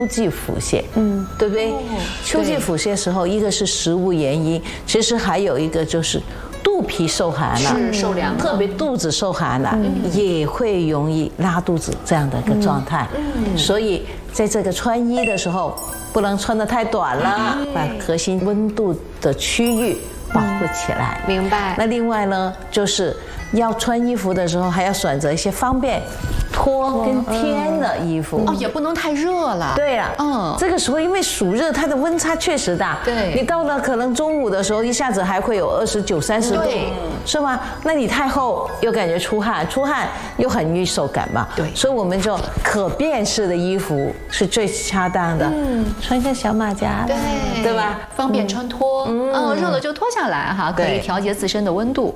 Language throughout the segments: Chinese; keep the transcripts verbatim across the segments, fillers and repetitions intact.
秋季腹泻，嗯，对不对？秋季腹泻的时候，一个是食物原因，其实还有一个就是肚皮受寒了， 是受凉， 特别肚子受寒了，也会容易拉肚子这样的一个状态。所以在这个穿衣的时候，不能穿得太短了，把核心温度的区域保护起来。 明白。 那另外呢，就是要穿衣服的时候，还要选择一些方便脱跟添的衣服哦，也不能太热了。 对了，嗯，这个时候因为暑热，它的温差确实大。 对， 你到了可能中午的时候，一下子还会有二十九、三十度，是吗？那你太厚又感觉出汗，出汗又很容易受感冒。 对， 所以我们就可变式的衣服是最恰当的。嗯，穿一个小马甲， 对， 对吧？ 方便穿脱。嗯，热了就脱下来哈，可以调节自身的温度。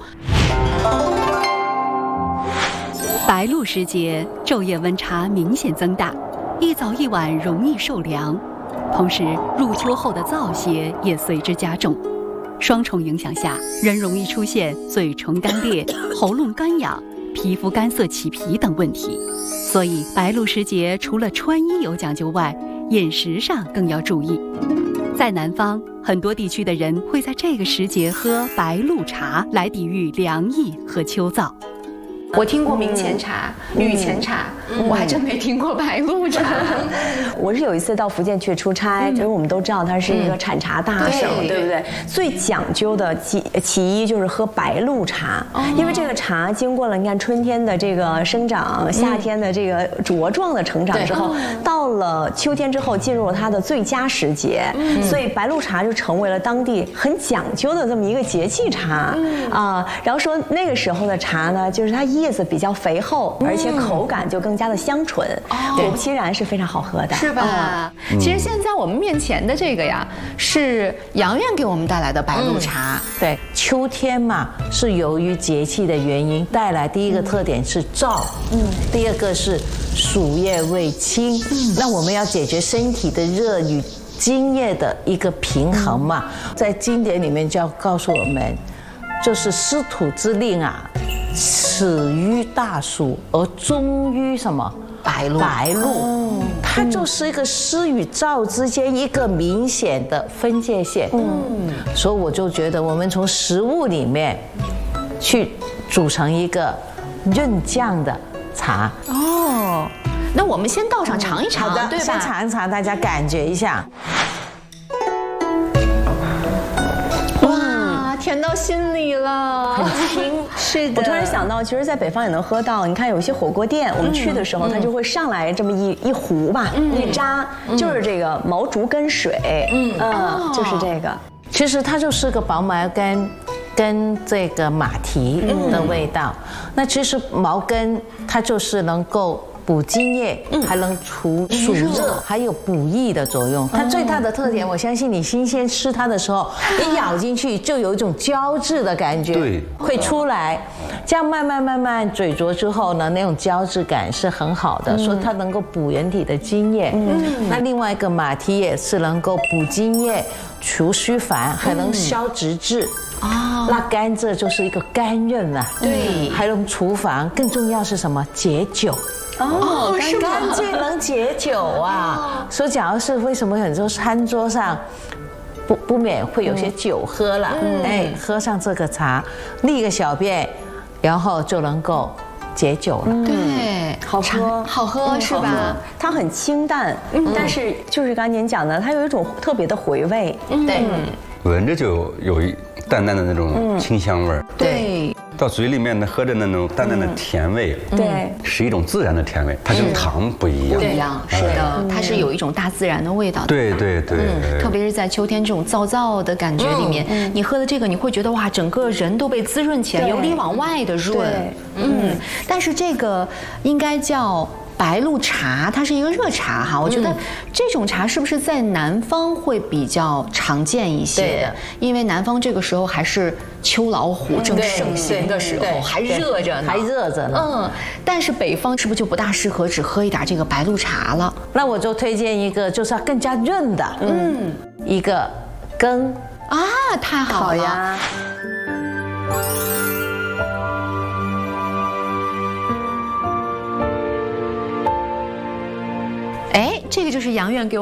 白露时节，昼夜温差明显增大，一早一晚容易受凉，同时入秋后的燥邪也随之加重。双重影响下，人容易出现嘴唇干裂、喉咙干痒、皮肤干涩起皮等问题。所以白露时节除了穿衣有讲究外，饮食上更要注意。在南方，很多地区的人会在这个时节喝白露茶来抵御凉意和秋燥。 我听过明前茶、雨前茶，我还真没听过白露茶。 我是有一次到福建去出差，因为我们都知道它是一个产茶大省，对不对？最讲究的其其一就是喝白露茶，因为这个茶经过了你看春天的这个生长，夏天的这个茁壮的成长之后，到了秋天之后进入了它的最佳时节，所以白露茶就成为了当地很讲究的这么一个节气茶啊。然后说那个时候的茶呢，就是它叶子比较肥厚，而且口感就更加的香醇，果不其然是非常好喝的， 是吧？其实现在我们面前的这个呀，是杨院给我们带来的白露茶。 对，秋天嘛，是由于节气的原因带来第一个特点是燥，嗯，第二个是暑夜味清，嗯，那我们要解决身体的热与津液的一个平衡嘛，在经典里面就要告诉我们，就是湿土之令啊。始于大暑，而终于什么？ 白露。 白露，它就是一个湿与燥之间一个明显的分界线。嗯，所以我就觉得，我们从食物里面去煮成一个润降的茶。 哦，那我们先倒上尝一尝， 好的， 对吧？ 先尝一尝，大家感觉一下。 甜到心里了， 很轻。 是的， 我突然想到，其实，在北方也能喝到。你看，有一些火锅店，我们去的时候，它就会上来这么一一壶吧，一扎，就是这个毛竹根水，嗯，就是这个。 其实它就是个薄毛根，跟这个马蹄的味道。那其实毛根它就是能够补津液，还能除暑热，还有补益的作用。它最大的特点，我相信你新鲜吃它的时候，一咬进去就有一种胶质的感觉， 对， 会出来。这样慢慢慢慢咀嚼之后呢，那种胶质感是很好的，所以它能够补人体的津液。那另外一个马蹄也是能够补津液、除虚烦，还能消直滞。哦，那甘蔗就是一个甘润啊， 对， 还能除烦，更重要是什么？解酒。 哦，是吗？ 甘蔗能解酒啊！所以假如是为什么很多餐桌上不不免会有些酒喝了，哎，喝上这个茶，立个小便，然后就能够解酒了。 对， 好喝， 好喝是吧？ 它很清淡，但是就是刚才您讲的，它有一种特别的回味。 对， 闻着就有一淡淡的那种清香味儿。 对。 到嘴里面呢，喝着那种淡淡的甜味， 对， 是一种自然的甜味，它跟糖不一样。 不一样，是的，它是有一种大自然的味道的。 对对对， 特别是在秋天这种燥燥的感觉里面，你喝的这个，你会觉得哇，整个人都被滋润起来，由里往外的润。嗯，但是这个应该叫白露茶，它是一个热茶哈。我觉得这种茶是不是在南方会比较常见一些？因为南方这个时候还是秋老虎正盛行的时候，还热着呢， 还热着呢。 嗯，但是北方是不是就不大适合只喝一点这个白露茶了？ 那我就推荐一个，就是要更加润的，嗯，一个羹啊，太好了呀。 哎，这个就是杨院给我。